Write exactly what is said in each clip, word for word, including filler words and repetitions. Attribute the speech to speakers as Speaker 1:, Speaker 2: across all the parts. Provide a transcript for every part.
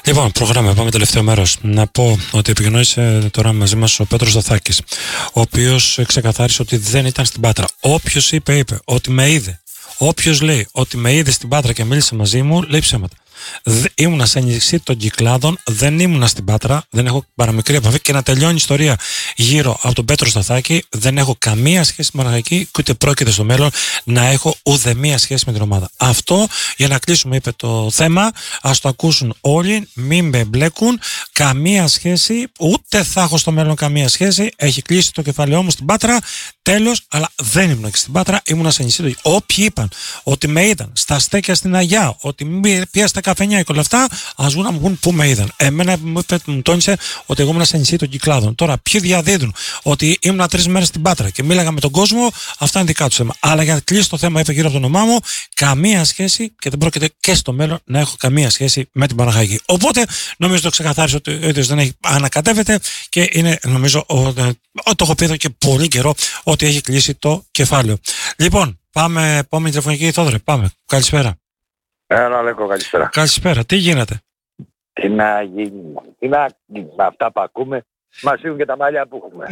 Speaker 1: Λοιπόν, προχωράμε. Πάμε τελευταίο μέρος. Να πω ότι επικοινωνήσε τώρα μαζί μας ο Πέτρος Δοθάκης, ο οποίος ξεκαθάρισε ότι δεν ήταν στην Πάτρα. Όποιος είπε, είπε ότι με είδε. Όποιος λέει ότι με είδε στην Πάτρα και μίλησε μαζί μου, λέει ψέματα. Ήμουνα σε νησί των Κυκλάδων, δεν ήμουνα στην Πάτρα, δεν έχω παραμικρή επαφή. Και να τελειώνει η ιστορία γύρω από τον Πέτρο Σταθάκη, δεν έχω καμία σχέση με Παναχαϊκή και ούτε πρόκειται στο μέλλον να έχω ουδέμια σχέση με την ομάδα. Αυτό για να κλείσουμε, είπε, το θέμα. Ας το ακούσουν όλοι, μην με μπλέκουν. Καμία σχέση, ούτε θα έχω στο μέλλον καμία σχέση. Έχει κλείσει το κεφάλαιό μου στην Πάτρα. Τέλος, αλλά δεν ήμουν και στην Πάτρα, ήμουνα σε νησί. Όποιοι είπαν ότι με είδαν στα στέκια στην Αγιά, ότι πήγα στα καφενιά και όλα αυτά, ας βγουν να μου πούν πού με είδαν. Εμένα μου, είπε, μου τόνισε ότι εγώ ήμουν σε νησί των Κυκλάδων. Τώρα, ποιοι διαδίδουν ότι ήμουν τρεις μέρες στην Πάτρα και μίλαγα με τον κόσμο, αυτά είναι δικά του θέμα. Αλλά για να κλείσει το θέμα, είπε γύρω από το όνομά μου, καμία σχέση και δεν πρόκειται και στο μέλλον να έχω καμία σχέση με την Παναχαϊκή. Οπότε, νομίζω το ξεκαθάρισε ότι ο ίδιος δεν έχει ανακατεύεται και είναι, νομίζω, ο, ο, το έχω πει εδώ και πολύ καιρό, ότι έχει κλείσει το κεφάλαιο. Λοιπόν, πάμε, επόμενη τηλεφωνική, Θόδωρε, πάμε. Καλησπέρα.
Speaker 2: Έλα, Λέκο, καλησπέρα.
Speaker 1: Καλησπέρα, τι γίνεται?
Speaker 2: Τι να γίνει, τι να γίνει με αυτά που ακούμε, μας φύγουν και τα μαλλιά που έχουμε.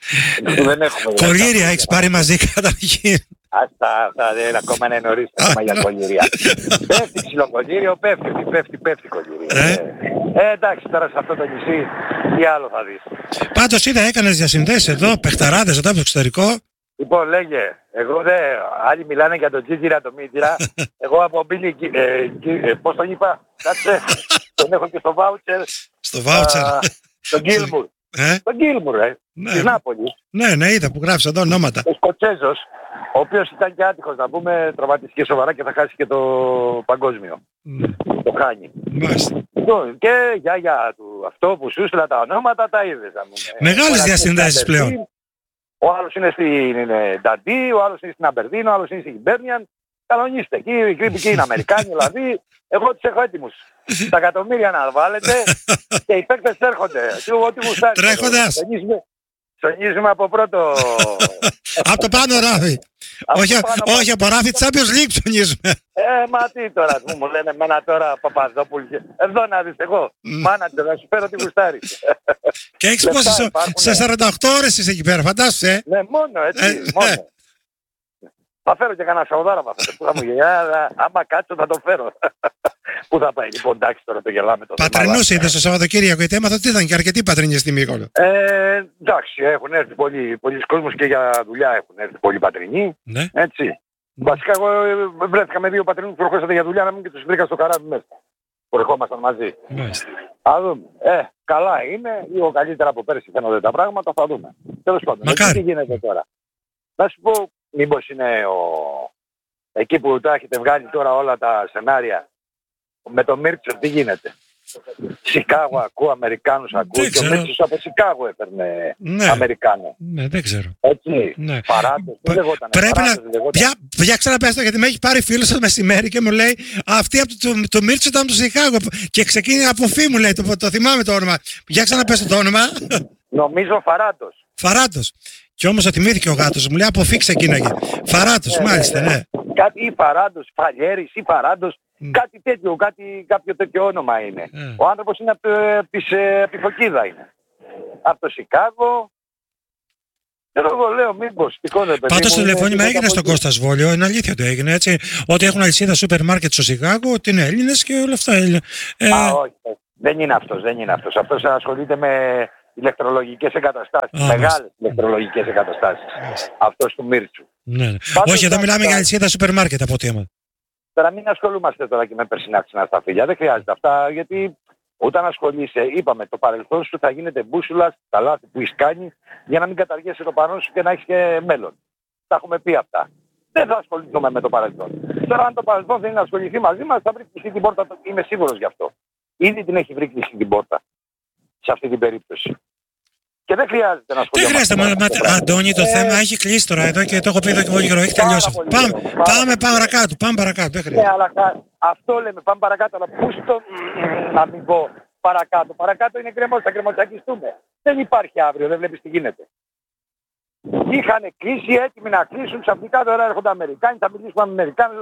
Speaker 2: Δεν έχουμε.
Speaker 1: Κολύρια έχεις πάρει μαζί καταρχήν?
Speaker 2: Αυτά, αυτά δεν είναι ακόμα, είναι νωρίς ακόμα για κολύρια. Πέφτει ξυλοκολύριο, πέφτει, πέφτει, πέφτει κολύριο.
Speaker 1: Ε?
Speaker 2: ε, εντάξει, τώρα σε αυτό το νησί, τι άλλο θα δεις.
Speaker 1: Πάντως είδα, έκανες διασυνδέσεις εδώ, παιχταράδες εδώ από το εξωτερικό.
Speaker 2: Λοιπόν, λέγε, εγώ δεν, άλλοι μιλάνε για τον Τζίτζιρα, τον Μίτζιρα, εγώ από Μπίλι, ε, ε, πώς τον είπα, κάτσε, τον έχω και στο βάουτσερ.
Speaker 1: Στο βάουτσερ.
Speaker 2: Τον Γκίλμουρ.
Speaker 1: Ε?
Speaker 2: Τον Γκίλμουρ, ε,
Speaker 1: ναι.
Speaker 2: της Νάπολης.
Speaker 1: Ναι, ναι, είδα που γράφεις εδώ ονόματα.
Speaker 2: Ο Σκοτσέζος, ο οποίος ήταν και άτυχος, να πούμε, τραυματίστηκε σοβαρά και θα χάσει και το παγκόσμιο.
Speaker 1: Ναι.
Speaker 2: Το χάνει.
Speaker 1: Μάλιστα.
Speaker 2: Και για, για του, αυτό που σου έστειλα τα ονόματα τα είδες.
Speaker 1: Μεγάλες διασυνδέσεις πλέον.
Speaker 2: Ο άλλος είναι στην Νταντί, ο άλλος είναι στην Αμπερδίνο, ο άλλος είναι στην Μπέρνιαν. Κανονίστε, εκεί, εκεί είναι Αμερικάνοι, δηλαδή. Εγώ τους έχω έτοιμους. Τα εκατομμύρια να βάλετε και οι παίκτες έρχονται. Ό,τι γουστάρει.
Speaker 1: Τρέχοντας.
Speaker 2: Ψωνίζουμε από πρώτο...
Speaker 1: Από το πάνω ράφι. όχι, όχι από ράφι Champions League ψωνίζουμε.
Speaker 2: Ε, μα τι τώρα, μου λένε εμένα τώρα Παπαδόπουλο. Εδώ να δεις εγώ. Μάνατζερ, να σου φέρω τι γουστάρεις.
Speaker 1: Και έχεις πόσες, σε σαράντα οκτώ ώρες είσαι εκεί πέρα, φαντάσου,
Speaker 2: ναι, μόνο έτσι, μόνο. Θα φέρω και κανένα σαουδάρα από αυτό που θα μου γίνει. Άμα κάτσω θα το φέρω. Πού θα πάει, λοιπόν, εντάξει, τώρα το γελάμε το θέμα.
Speaker 1: Πατρινούς είδες το Σαββατοκύριακο, γιατί έμαθα ότι ήταν και αρκετοί πατρινοί στη Μύκονο.
Speaker 2: Ε, εντάξει, έχουν έρθει πολλοί, πολλοί κόσμος και για δουλειά έχουν έρθει πολλοί πατρινοί.
Speaker 1: Ναι.
Speaker 2: Έτσι. Ναι. Βασικά, εγώ βρέθηκα με δύο πατρινούς που προχώρησαν για δουλειά να μην και τους βρήκα στο καράβι μέσα. Προχώρησαν μαζί.
Speaker 1: Μάλιστα.
Speaker 2: Θα δούμε. Ε, καλά είναι, λίγο καλύτερα από πέρσι φαίνονται τα πράγματα, θα δούμε. Τέλος πάντων, εκεί τι γίνεται τώρα. Να σου πω, μήπως είναι ο... εκεί που τα έχετε βγάλει τώρα όλα τα σενάρια. Με τον Μίρτσο τι γίνεται. Σικάγο ακούω, Αμερικάνους ακούω και ο Μίρτσος από Σικάγο έπαιρνε
Speaker 1: ναι.
Speaker 2: Αμερικάνο.
Speaker 1: Ναι, δεν ξέρω.
Speaker 2: Έτσι,
Speaker 1: ναι.
Speaker 2: παράτος, δεν λεγότανε.
Speaker 1: Πρέπει
Speaker 2: παράτος,
Speaker 1: να...
Speaker 2: λεγότανε.
Speaker 1: Πια, πια ξαναπες το, γιατί με έχει πάρει φίλος το μεσημέρι και μου λέει αυτή από το, το, το Μίρτσο ήταν από το Σικάγο και ξεκίνησε από φύ μου λέει, το, το θυμάμαι το όνομα. Πια ξαναπες το όνομα.
Speaker 2: Νομίζω Φαράτος.
Speaker 1: Φαράτος. Και όμως το θυμήθηκε ο γάτος, μου λέει από φύ ξεκίναγε. Φαράτος,
Speaker 2: ναι,
Speaker 1: μάλιστα, ναι.
Speaker 2: Κάτι ή Φαράτος, Φαλιέρης ή Φαράτος. Mm. Κάτι τέτοιο, κάτι, κάποιο τέτοιο όνομα είναι. Mm. Ο άνθρωπος είναι από τη Φωκίδα είναι. Από το Σικάγο. Και εγώ λέω μήπως τυχόν.
Speaker 1: Πάντως το τηλεφώνημα έγινε στον Κώστα Σβόλιο, είναι αλήθεια το έγινε έτσι. Ότι έχουν αλυσίδα σούπερ μάρκετ στο Σικάγο, ότι είναι Έλληνες και όλα αυτά.
Speaker 2: Ε... Α, όχι. Δεν είναι αυτός, δεν είναι αυτός. Αυτός ασχολείται με ηλεκτρολογικές εγκαταστάσεις. Α, μεγάλες ηλεκτρολογικές εγκαταστάσεις. Αυτός του Μίρτσου.
Speaker 1: Ναι, ναι. Όχι, εδώ μιλάμε για αλυσίδα σούπερ μάρκετ από ό,τι έμαθα.
Speaker 2: Τώρα μην ασχολούμαστε τώρα και με περσινά ξινά στα φίλια. Δεν χρειάζεται αυτά, γιατί όταν ασχολείσαι, είπαμε, το παρελθόν σου θα γίνεται μπούσουλα στα λάθη που έχεις κάνει για να μην καταργέσαι το παρόν σου και να έχεις και μέλλον. Τα έχουμε πει αυτά. Δεν θα ασχοληθούμε με το παρελθόν. Τώρα, αν το παρελθόν θέλει να ασχοληθεί μαζί μας, θα βρει κλειστή την πόρτα. Είμαι σίγουρος γι' αυτό. Ήδη την έχει βρει κλειστή την πόρτα. Σε αυτή την περίπτωση. Και δεν χρειάζεται να ασχοληθούμε.
Speaker 1: Δεν χρειάζεται, μα, Αντώνη, το ε... θέμα έχει κλείσει τώρα εδώ και το έχω πει εδώ και πολύ καιρό. Έχει τελειώσει. Πάμε, πάμε, πάμε παρακάτω. Πάμε παρακάτω. Δεν χρειάζεται.
Speaker 2: Ναι, αλλά αυτό λέμε. Πάμε παρακάτω. Αλλά πού στο να μην πω παρακάτω. Παρακάτω είναι κρεμός. Θα κρεμοτσακιστούμε. Δεν υπάρχει αύριο. Δεν βλέπεις τι γίνεται. Είχαν κλείσει έτοιμοι να κλείσουν. Ξαφνικά τώρα έρχονται Αμερικάνοι. Θα μιλήσουμε με Αμερικάνους.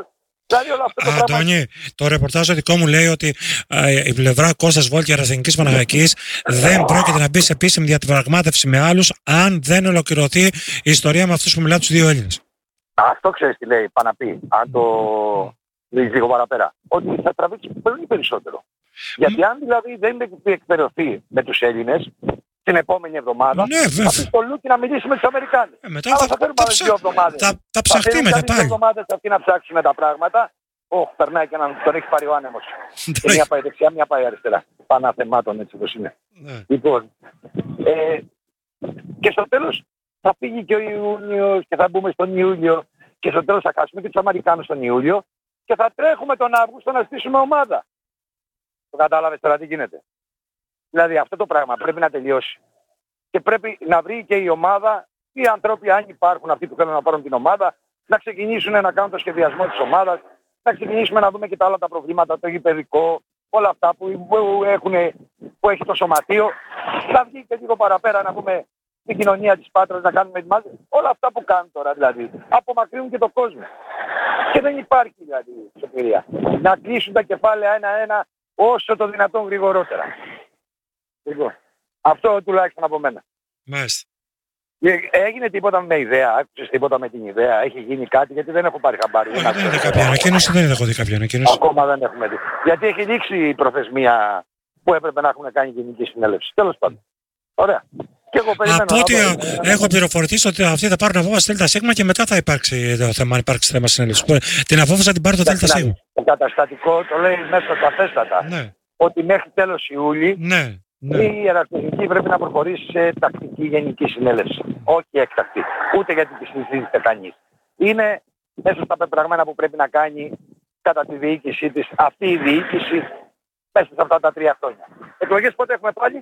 Speaker 2: Δηλαδή όλο αυτό το πράγμα.
Speaker 1: Αντώνη, το ρεπορτάζ το δικό μου λέει ότι α, η πλευρά Κώστας Βόλκερας Εθνικής Παναχαϊκής δεν πρόκειται να μπει σε επίσημη διαπραγμάτευση με άλλους αν δεν ολοκληρωθεί η ιστορία με αυτούς που μιλάνε τους δύο Έλληνες.
Speaker 2: Αυτό ξέρεις τι λέει, πάνε να πει, αν το δεις λίγο παραπέρα. Ότι θα τραβήξει πολύ περισσότερο. Γιατί αν δηλαδή δεν εκπαιδευτεί με τους Έλληνες την επόμενη εβδομάδα,
Speaker 1: ναι,
Speaker 2: θα πει στο Λούκι να μιλήσει με τους Αμερικάνους.
Speaker 1: Ε, μετά
Speaker 2: Αλλά
Speaker 1: θα,
Speaker 2: θα φέρουμε
Speaker 1: θα,
Speaker 2: άλλες
Speaker 1: ψα...
Speaker 2: δύο εβδομάδες.
Speaker 1: θα, θα ψαχτεί μετά πάλι.
Speaker 2: δύο εβδομάδες αυτοί να ψάξουν τα πράγματα. Ωχ, περνάει και έναν, τον έχει πάρει ο άνεμος. Και μία πάει δεξιά, μία πάει αριστερά. Παναθεμάτων έτσι όπως είναι.
Speaker 1: Ναι.
Speaker 2: Λοιπόν, ε, και στο τέλος θα φύγει και ο Ιούνιος και θα μπούμε στον Ιούλιο και στο τέλος θα χάσουμε και τους Αμερικάνους τον Ιούλιο και θα τρέχουμε τον Αύγουστο να στήσουμε ομάδα. Το κατάλαβες τώρα τι γίνεται. Δηλαδή αυτό το πράγμα πρέπει να τελειώσει. Και πρέπει να βρει και η ομάδα, οι ανθρώποι αν υπάρχουν αυτοί που θέλουν να πάρουν την ομάδα, να ξεκινήσουν να κάνουν το σχεδιασμό της ομάδας, να ξεκινήσουμε να δούμε και τα άλλα τα προβλήματα, το γηπεδικό, όλα αυτά που, που, έχουν, που έχει το σωματείο. Να βγει και λίγο παραπέρα να πούμε την κοινωνία της Πάτρας, να κάνουμε τη μάχη. Όλα αυτά που κάνουν τώρα δηλαδή, απομακρύνουν και τον κόσμο. Και δεν υπάρχει δηλαδή σωτηρία. Να κλείσουν τα κεφάλαια ένα-ένα όσο το δυνατόν γρηγορότερα. Λοιπόν, αυτό τουλάχιστον από μένα.
Speaker 1: Μάλιστα.
Speaker 2: Έγινε τίποτα με ιδέα, άκουσες τίποτα με την ιδέα, έχει γίνει κάτι, γιατί δεν έχω πάρει χαμπάρι.
Speaker 1: Δεν, δεν είδα κάποια ανακοίνωση, δεν έχω δει κάποια ανακοίνωση.
Speaker 2: Ακόμα δεν έχουμε δει. Γιατί έχει λήξει η προθεσμία που έπρεπε να έχουν κάνει γενική συνέλευση. Τέλος πάντων. Ωραία. Και εγώ περιμένω.
Speaker 1: Από ό,τι έχω πληροφορηθεί ότι αυτοί θα πάρουν απόφαση ΔΣ και μετά θα υπάρξει το θέμα, αν υπάρξει θέμα συνέλευση. Την απόφαση θα την πάρει το ΔΣ.
Speaker 2: Το καταστατικό το λέει μέσα σαφέστατα.
Speaker 1: Ναι.
Speaker 2: Ότι μέχρι τέλος Ιούλη.
Speaker 1: Ναι. Ναι.
Speaker 2: Η ιεραρχική πρέπει να προχωρήσει σε τακτική γενική συνέλευση. Όχι έκτακτη. Ούτε γιατί τη συζητήσετε κανείς. Είναι μέσα στα πεπραγμένα που πρέπει να κάνει κατά τη διοίκησή της αυτή η διοίκηση μέσα σε αυτά τα τρία χρόνια. Εκλογές πότε έχουμε πάλι?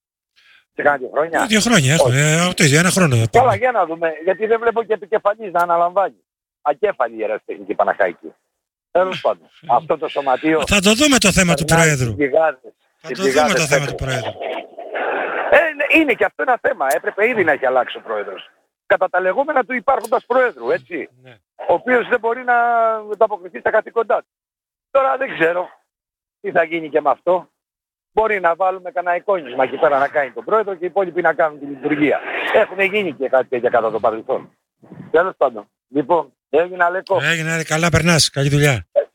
Speaker 2: Σε κάνα δύο χρόνια.
Speaker 1: Δύο χρόνια έχουμε. Ε, ένα χρόνο.
Speaker 2: Καλά, για να δούμε. Γιατί δεν βλέπω και επικεφαλής να αναλαμβάνει. Ακέφαλη η Ιεραρχική Παναχαϊκή. Τέλος πάντων. Αυτό το σωματείο.
Speaker 1: Θα το δούμε το θέμα του Προέδρου. Θα το δούμε το θέμα του Προέδρου.
Speaker 2: Ε, είναι και αυτό ένα θέμα. Έπρεπε ήδη να έχει αλλάξει ο Πρόεδρος. Κατά τα λεγόμενα του υπάρχοντας Πρόεδρου, έτσι. Ναι. Ο οποίος δεν μπορεί να ανταποκριθεί στα καθήκοντά του. Τώρα δεν ξέρω τι θα γίνει και με αυτό. Μπορεί να βάλουμε κανένα εικόνισμα εκεί πέρα να κάνει τον Πρόεδρο και οι υπόλοιποι να κάνουν τη λειτουργία. Έχουν γίνει και κάτι τέτοια κατά το παρελθόν. Τέλος πάντων. Λοιπόν, έγινε Αλέκο.
Speaker 1: Έγινε, καλά περνάς. Καλή δουλειά.